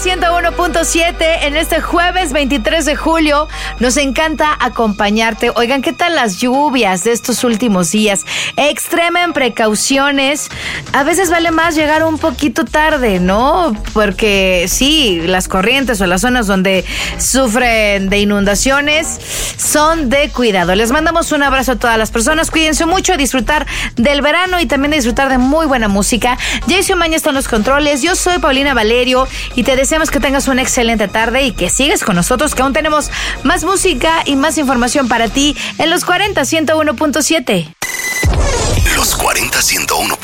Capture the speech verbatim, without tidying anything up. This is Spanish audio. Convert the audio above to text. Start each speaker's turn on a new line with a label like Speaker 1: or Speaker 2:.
Speaker 1: ciento uno punto siete en este jueves veintitrés de julio. Nos encanta acompañarte. Oigan, ¿qué tal las lluvias de estos últimos días? Extremen precauciones. A veces vale más llegar un poquito tarde, ¿no? Porque sí, las corrientes o las zonas donde sufren de inundaciones son de cuidado. Les mandamos un abrazo a todas las personas. Cuídense mucho, a disfrutar del verano y también a disfrutar de muy buena música. Jason Maña está en los controles. Yo soy Paulina Valerio y te deseamos que tengas una excelente tarde y que sigas con nosotros, que aún tenemos más música y más información para ti en los cuarenta ciento uno punto siete.
Speaker 2: Los cuarenta ciento uno